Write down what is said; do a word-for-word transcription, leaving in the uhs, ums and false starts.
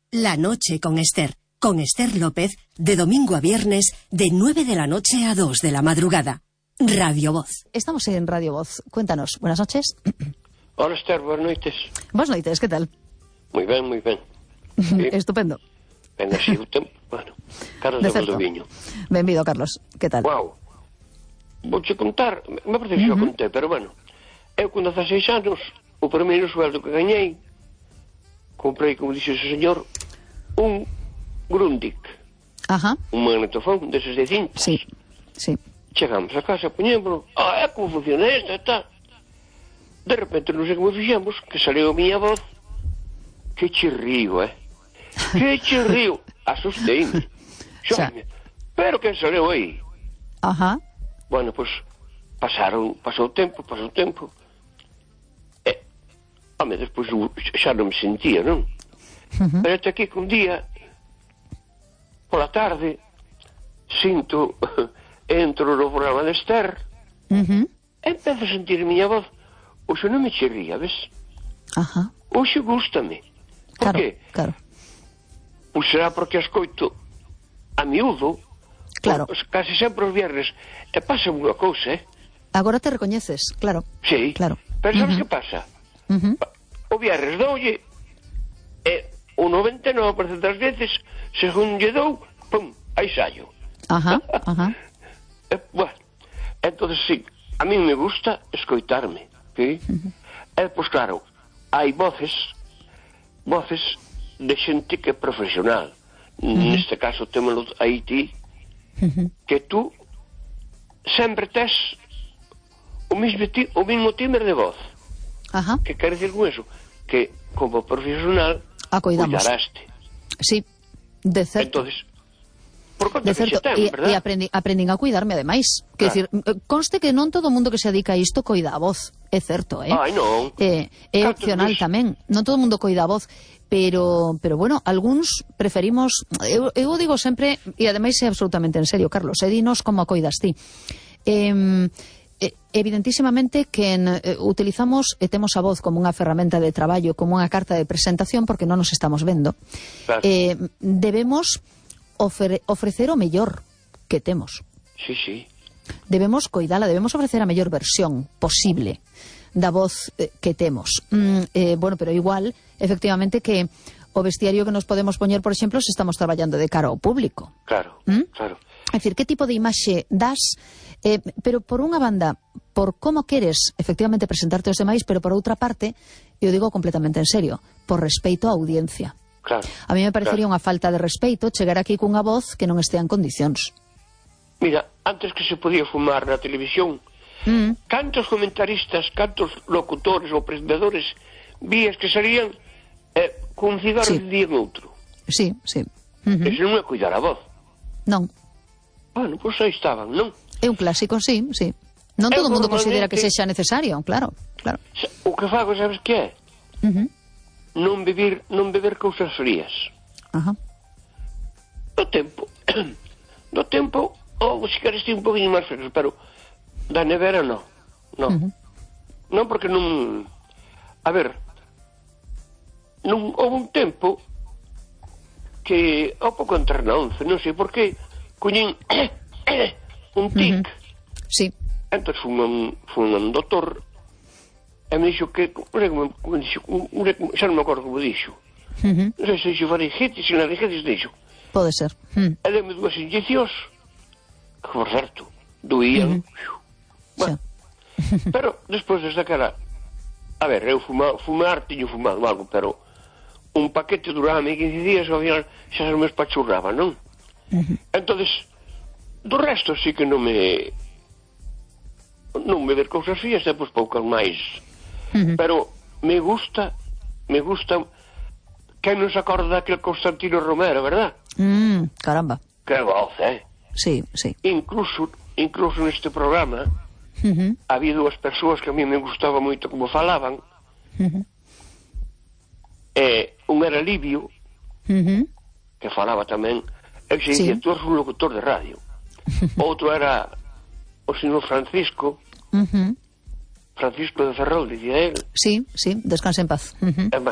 La noche con Esther, con Esther López, de domingo a viernes, de nueve de la noche a dos de la madrugada. Radio Voz. Estamos en Radio Voz. Cuéntanos. Buenas noches. Hola, Esther, buenas noites. Buenas noites, ¿qué tal? Muy ben, moi ben. Sí. Estupendo. Ben así o tempo, bueno, Carlos de, de Valdoviño. Benvido, Carlos, que tal? Guau, vouche contar, me parece que uh -huh. xa contei, pero bueno, eu con dezaseis anos, o primeiro sueldo que gañei, comprei, como dixe o señor, un Grundig. Ajá. Un magnetofón deses de cintas. Sí, sí. Chegamos a casa, poñémoslo, ah, é como funciona esta, está. De repente, non sei como fixemos, que saliu a miña voz, que chirrío, eh? Que chirrío, asusteime. Xóime, pero que saliu aí? Ajá. Bueno, pois, pues, pasaron, pasou o tempo, pasou o tempo. E, home, despois xa non me sentía, non? Uh -huh. Pero até aquí que un día, pola tarde, sinto, entro no programa de Esther, uh -huh. e empezo a sentir a miña voz, oxe non me chirría, ves? Ajá. Oxe gústame. Por claro, qué? Claro. Pois será porque escoito a miúdo, claro. Por, casi sempre os viernes, e pasa unha cousa, eh? Agora te recoñeces, claro. Sí, claro. Pero sabes uh -huh. que pasa? Uh -huh. O viernes doulle, e o noventa e nove por cento das veces, según lle dou, pum, aí saio. Ajá, ajá. E, bueno, entonces sí, a mí me gusta escoitarme, ¿sí? Uh -huh. E, pois claro, hai voces, voces de xente que é profesional. Uh -huh. Neste caso témolo aí ti, uh -huh. que tú sempre tes o mismo, ti, o mismo timbre de voz. Ajá. Que quer decir con eso? Que como profesional cuidaraste. Sí, de certo. Entonces, por conta de certo, ten, e, verdad? E aprendi, aprendín a cuidarme ademais. Claro. Quer decir, conste que non todo o mundo que se dedica a isto coida a voz, é certo, eh? Ai, non. É, é opcional ves? tamén. Non todo o mundo coida a voz, pero pero bueno, algúns preferimos, eu, eu digo sempre, e ademais é absolutamente en serio, Carlos, e dinos como a coidas ti. Eh, evidentísimamente que en, eh, utilizamos e temos a voz como unha ferramenta de traballo, como unha carta de presentación, porque non nos estamos vendo. Claro. Eh, debemos ofre, ofrecer o mellor que temos. Sí, sí. Debemos coidala, debemos ofrecer a mellor versión posible da voz eh, que temos. Mm, eh, bueno, pero igual, efectivamente, que o vestiario que nos podemos poñer, por exemplo, se estamos traballando de cara ao público. Claro, ¿Mm? claro. É dicir, que tipo de imaxe das, eh, pero por unha banda, por como queres efectivamente presentarte aos demais, pero por outra parte, eu digo completamente en serio, por respeito á audiencia. Claro, a mí me parecería claro. unha falta de respeito chegar aquí cunha voz que non estea en condicións. Mira, antes que se podía fumar na televisión, mm. cantos comentaristas, cantos locutores ou presentadores vías que salían eh, con un cigarro sí. de día en outro. Sí, sí. Uh -huh. Ese non é cuidar a voz. Non. Bueno, pois aí estaban, non? É un clásico, sí, sí. Non todo o mundo considera que sexa necesario, claro, claro. O que fago, sabes que é? Uh -huh. Non beber, non beber cousas frías. Ajá. Do tempo, do tempo, ou se queres ti un poquinho máis fresco, pero da nevera non, non. Uh -huh. Non porque non, a ver, non houve un tempo que, ao pouco entre na once, non sei por que, coñín un tic. Uh -huh. Sí. Entón fui un, fui un doutor e me dixo que, non sei como, como dixo, un, un, xa non me acordo como dixo. Uh -huh. Non sei se dixo faringitis, se laringitis dixo. Pode ser. Uh -huh. E deme dúas inyeccións, que por certo, doían. Uh -huh. Bueno, sí. Pero despois desde aquela, a ver, eu fuma, fumar, tiño fumado algo, pero un paquete duraba quince días, ao final xa se me espachurraba, non? Uh -huh. Entonces, do resto sí que non me... non me ver cousas fías, e pois poucas máis. Uh -huh. Pero me gusta, me gusta... Quen non se acorda daquele Constantino Romero, verdad? Mm, caramba. Que voz, eh? Sí, sí. Incluso, incluso neste programa, uh -huh. había dúas persoas que a mí me gustaba moito como falaban. Uh -huh. Eh, un era Livio, uh -huh. que falaba tamén. Eu xe dicía, sí. Tú eres un locutor de radio. Outro era o señor Francisco, uh -huh. Francisco de Ferrol, dicía él. Sí, sí, descanse en paz. Uh -huh.